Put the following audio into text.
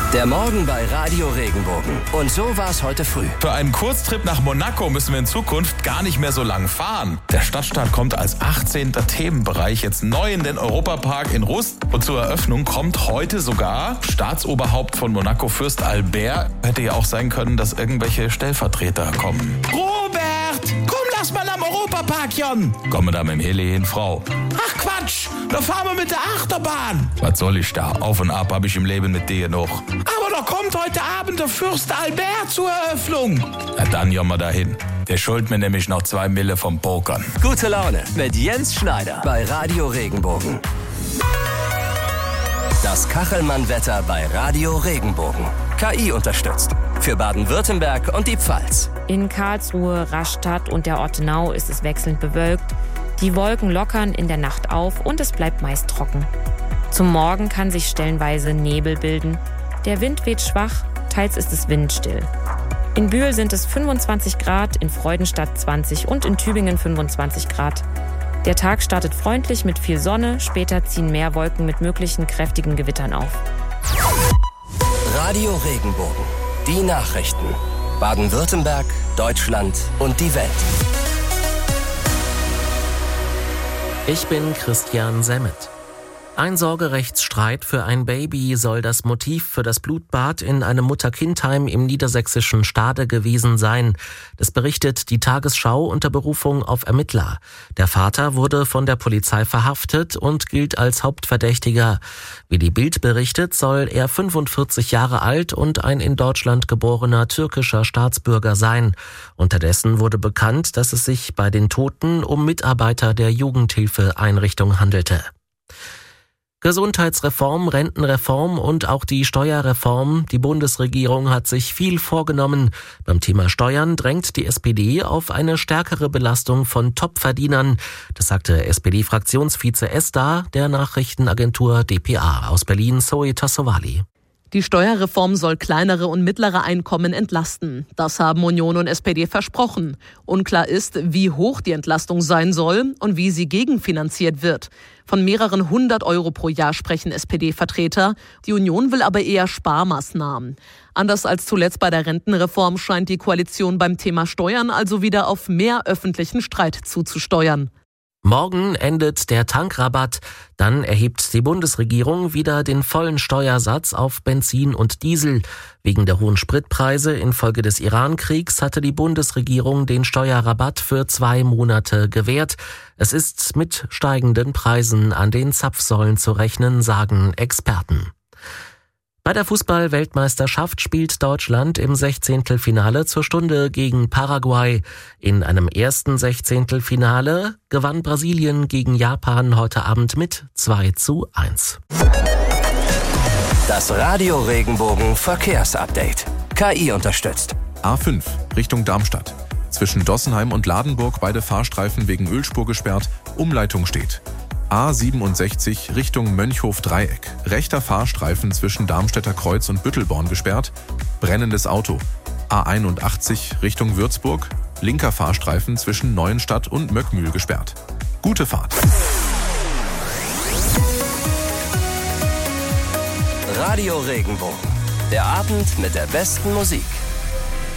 Der Morgen bei Radio Regenbogen. Und so war es heute früh. Für einen Kurztrip nach Monaco müssen wir in Zukunft gar nicht mehr so lang fahren. Der Stadtstaat kommt als 18. Themenbereich jetzt neu in den Europapark in Rust. Und zur Eröffnung kommt heute sogar Staatsoberhaupt von Monaco, Fürst Albert. Hätte ja auch sein können, dass irgendwelche Stellvertreter kommen. Robert, komm, lass mal am Europapark, Jon. Komme da mit dem Heli hin, Frau. Ach Quatsch, da fahren wir mit der Achterbahn. Was soll ich da? Auf und ab habe ich im Leben mit dir noch. Aber da kommt heute Abend der Fürst Albert zur Eröffnung. Na dann ja mal dahin. Der schuldet mir nämlich noch 2 Mille vom Pokern. Gute Laune mit Jens Schneider bei Radio Regenbogen. Das Kachelmann-Wetter bei Radio Regenbogen. KI unterstützt. Für Baden-Württemberg und die Pfalz. In Karlsruhe, Rastatt und der Ortenau ist es wechselnd bewölkt. Die Wolken lockern in der Nacht auf und es bleibt meist trocken. Zum Morgen kann sich stellenweise Nebel bilden. Der Wind weht schwach, teils ist es windstill. In Bühl sind es 25 Grad, in Freudenstadt 20 und in Tübingen 25 Grad. Der Tag startet freundlich mit viel Sonne, später ziehen mehr Wolken mit möglichen kräftigen Gewittern auf. Radio Regenbogen. Die Nachrichten. Baden-Württemberg, Deutschland und die Welt. Ich bin Christian Semmet. Ein Sorgerechtsstreit für ein Baby soll das Motiv für das Blutbad in einem Mutter-Kind-Heim im niedersächsischen Stade gewesen sein. Das berichtet die Tagesschau unter Berufung auf Ermittler. Der Vater wurde von der Polizei verhaftet und gilt als Hauptverdächtiger. Wie die Bild berichtet, soll er 45 Jahre alt und ein in Deutschland geborener türkischer Staatsbürger sein. Unterdessen wurde bekannt, dass es sich bei den Toten um Mitarbeiter der Jugendhilfeeinrichtung handelte. Gesundheitsreform, Rentenreform und auch die Steuerreform. Die Bundesregierung hat sich viel vorgenommen. Beim Thema Steuern drängt die SPD auf eine stärkere Belastung von Topverdienern. Das sagte SPD-Fraktionsvize Esther der Nachrichtenagentur dpa aus Berlin, Zoe Tassovali. Die Steuerreform soll kleinere und mittlere Einkommen entlasten. Das haben Union und SPD versprochen. Unklar ist, wie hoch die Entlastung sein soll und wie sie gegenfinanziert wird. Von mehreren 100 Euro pro Jahr sprechen SPD-Vertreter. Die Union will aber eher Sparmaßnahmen. Anders als zuletzt bei der Rentenreform scheint die Koalition beim Thema Steuern also wieder auf mehr öffentlichen Streit zuzusteuern. Morgen endet der Tankrabatt, dann erhebt die Bundesregierung wieder den vollen Steuersatz auf Benzin und Diesel. Wegen der hohen Spritpreise infolge des Iran-Kriegs hatte die Bundesregierung den Steuerrabatt für 2 Monate gewährt. Es ist mit steigenden Preisen an den Zapfsäulen zu rechnen, sagen Experten. Bei der Fußball-Weltmeisterschaft spielt Deutschland im 16. zur Stunde gegen Paraguay. In einem ersten 16. gewann Brasilien gegen Japan heute Abend mit 2:1. Das Radio Regenbogen Verkehrsupdate. KI unterstützt. A5 Richtung Darmstadt. Zwischen Dossenheim und Ladenburg beide Fahrstreifen wegen Ölspur gesperrt. Umleitung steht. A67 Richtung Mönchhof-Dreieck. Rechter Fahrstreifen zwischen Darmstädter Kreuz und Büttelborn gesperrt. Brennendes Auto. A81 Richtung Würzburg. Linker Fahrstreifen zwischen Neuenstadt und Möckmühl gesperrt. Gute Fahrt. Radio Regenbogen. Der Abend mit der besten Musik.